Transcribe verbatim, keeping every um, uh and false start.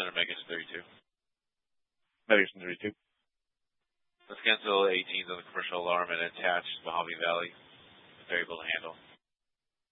Center Megation thirty-two. Megation thirty-two. Let's cancel eighteens on the commercial alarm and attach Mojave Valley variable to handle.